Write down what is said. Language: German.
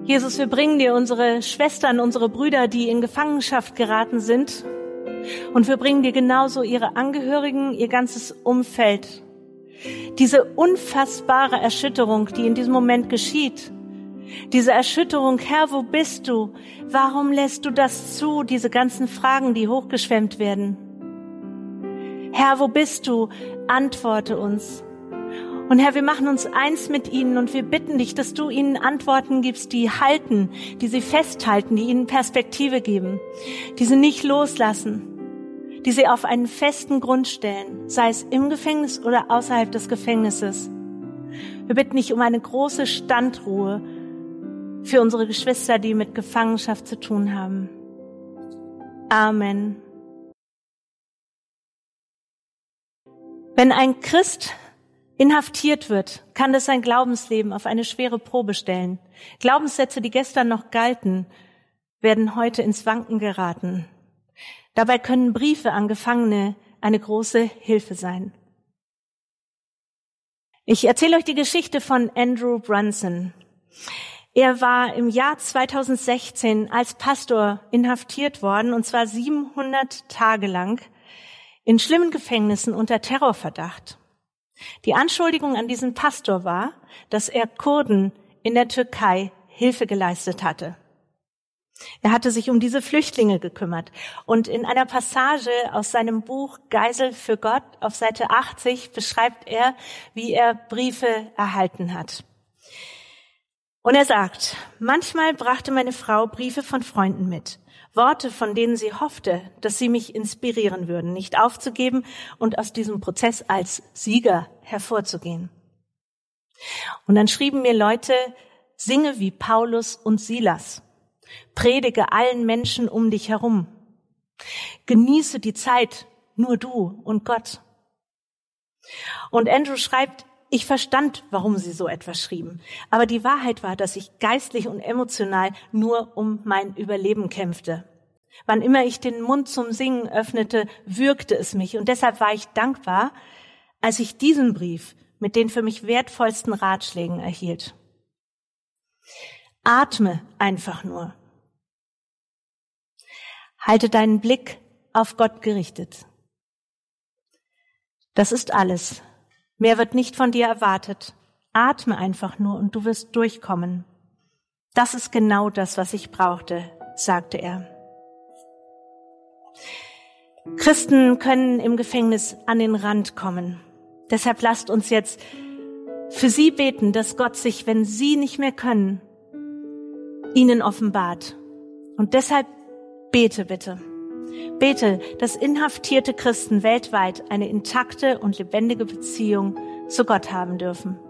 Jesus, wir bringen dir unsere Schwestern, unsere Brüder, die in Gefangenschaft geraten sind. Und wir bringen dir genauso ihre Angehörigen, ihr ganzes Umfeld. Diese unfassbare Erschütterung, die in diesem Moment geschieht. Diese Erschütterung, Herr, wo bist du? Warum lässt du das zu? Diese ganzen Fragen, die hochgeschwemmt werden. Herr, wo bist du? Antworte uns. Und Herr, wir machen uns eins mit ihnen und wir bitten dich, dass du ihnen Antworten gibst, die halten, die sie festhalten, die ihnen Perspektive geben, die sie nicht loslassen, die sie auf einen festen Grund stellen, sei es im Gefängnis oder außerhalb des Gefängnisses. Wir bitten dich um eine große Standruhe für unsere Geschwister, die mit Gefangenschaft zu tun haben. Amen. Wenn ein Christ inhaftiert wird, kann das sein Glaubensleben auf eine schwere Probe stellen. Glaubenssätze, die gestern noch galten, werden heute ins Wanken geraten. Dabei können Briefe an Gefangene eine große Hilfe sein. Ich erzähle euch die Geschichte von Andrew Brunson. Er war im Jahr 2016 als Pastor inhaftiert worden, und zwar 700 Tage lang in schlimmen Gefängnissen unter Terrorverdacht. Die Anschuldigung an diesen Pastor war, dass er Kurden in der Türkei Hilfe geleistet hatte. Er hatte sich um diese Flüchtlinge gekümmert. Und in einer Passage aus seinem Buch Geisel für Gott auf Seite 80 beschreibt er, wie er Briefe erhalten hat. Und er sagt, manchmal brachte meine Frau Briefe von Freunden mit. Worte, von denen sie hoffte, dass sie mich inspirieren würden, nicht aufzugeben und aus diesem Prozess als Sieger hervorzugehen. Und dann schrieben mir Leute, singe wie Paulus und Silas, predige allen Menschen um dich herum, genieße die Zeit, nur du und Gott. Und Andrew schreibt, ich verstand, warum sie so etwas schrieben. Aber die Wahrheit war, dass ich geistlich und emotional nur um mein Überleben kämpfte. Wann immer ich den Mund zum Singen öffnete, würgte es mich. Und deshalb war ich dankbar, als ich diesen Brief mit den für mich wertvollsten Ratschlägen erhielt. Atme einfach nur. Halte deinen Blick auf Gott gerichtet. Das ist alles. Mehr wird nicht von dir erwartet. Atme einfach nur und du wirst durchkommen. Das ist genau das, was ich brauchte, sagte er. Christen können im Gefängnis an den Rand kommen. Deshalb lasst uns jetzt für sie beten, dass Gott sich, wenn sie nicht mehr können, ihnen offenbart. Und deshalb bete bitte. Bete, dass inhaftierte Christen weltweit eine intakte und lebendige Beziehung zu Gott haben dürfen.